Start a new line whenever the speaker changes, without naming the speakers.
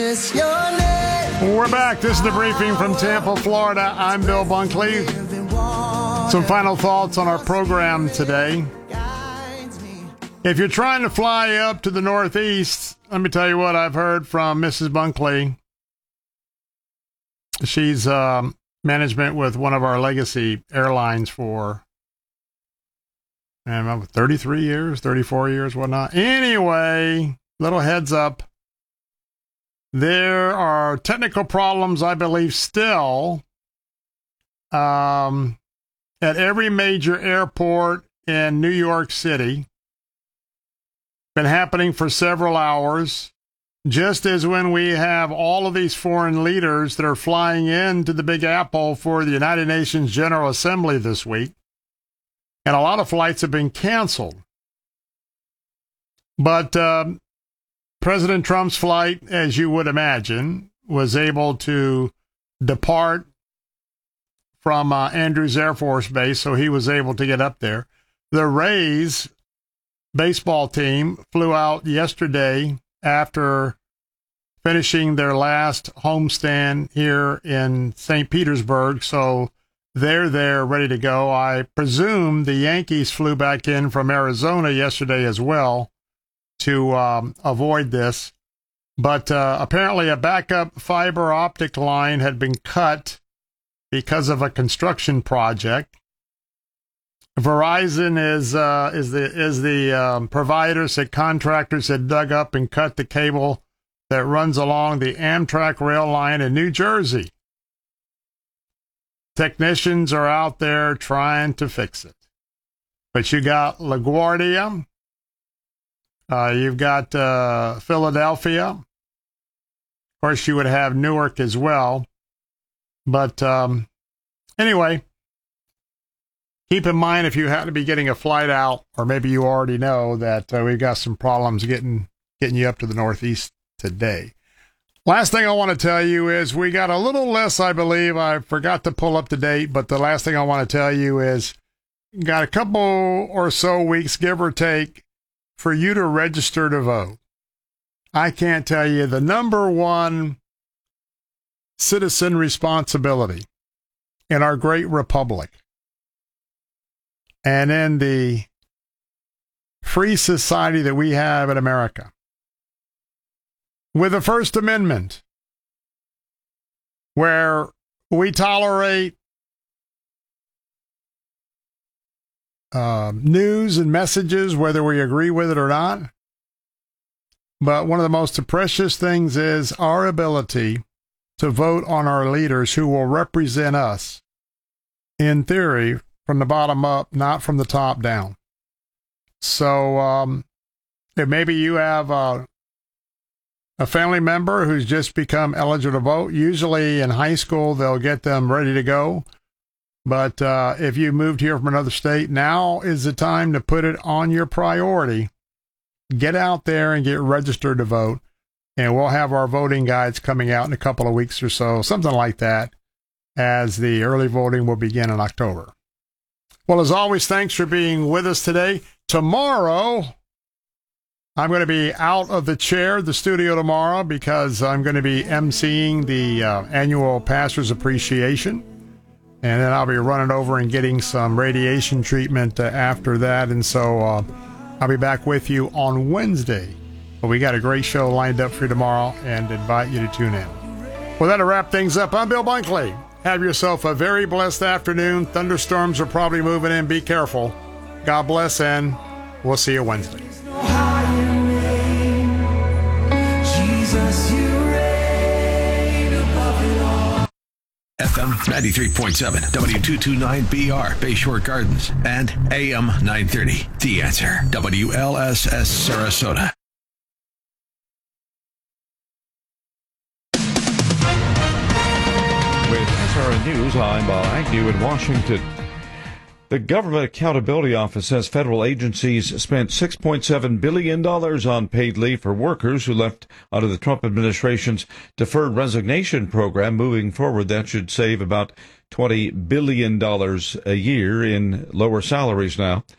We're back. This is the briefing from Tampa, Florida. I'm Bill Bunkley. Some final thoughts on our program today. If you're trying to fly up to the Northeast, let me tell you what I've heard from Mrs. Bunkley. She's management with one of our legacy airlines for 33 years, 34 years, whatnot. Anyway, little heads up. There are technical problems, I believe, still at every major airport in New York City. Been happening for several hours, just as when we have all of these foreign leaders that are flying into the Big Apple for the United Nations General Assembly this week. And a lot of flights have been canceled. But President Trump's flight, as you would imagine, was able to depart from Andrews Air Force Base, so he was able to get up there. The Rays baseball team flew out yesterday after finishing their last homestand here in St. Petersburg, so they're there ready to go. I presume the Yankees flew back in from Arizona yesterday as well to avoid this. But apparently a backup fiber optic line had been cut because of a construction project. Verizon is the provider, said contractors had dug up and cut the cable that runs along the Amtrak rail line in New Jersey. Technicians are out there trying to fix it. But you got LaGuardia. You've got Philadelphia. Of course, you would have Newark as well. But anyway, keep in mind if you happen to be getting a flight out, or maybe you already know that we've got some problems getting you up to the Northeast today. Last thing I want to tell you is we got a little less, I believe. I forgot to pull up the date, but the last thing I want to tell you is got a couple or so weeks, give or take, for you to register to vote. I can't tell you the number one citizen responsibility in our great republic and in the free society that we have in America, with the First Amendment, where we tolerate news and messages, whether we agree with it or not. But one of the most precious things is our ability to vote on our leaders who will represent us, in theory, from the bottom up, not from the top down. So if maybe you have a family member who's just become eligible to vote, usually in high school they'll get them ready to go. But if you moved here from another state, now is the time to put it on your priority. Get out there and get registered to vote. And we'll have our voting guides coming out in a couple of weeks or so, something like that, as the early voting will begin in October. Well, as always, thanks for being with us today. Tomorrow, I'm going to be out of the chair, the studio tomorrow, because I'm going to be emceeing the annual Pastor's Appreciation. And then I'll be running over and getting some radiation treatment after that. And so I'll be back with you on Wednesday. But we got a great show lined up for you tomorrow and invite you to tune in. Well, that'll wrap things up. I'm Bill Bunkley. Have yourself a very blessed afternoon. Thunderstorms are probably moving in. Be careful. God bless, and we'll see you Wednesday.
FM 93.7, W229BR, Bayshore Gardens, and AM 930. The Answer, WLSS Sarasota.
With SRN News, I'm Bob Agnew in Washington. The Government Accountability Office says federal agencies spent $6.7 billion on paid leave for workers who left under the Trump administration's deferred resignation program. Moving forward, that should save about $20 billion a year in lower salaries now.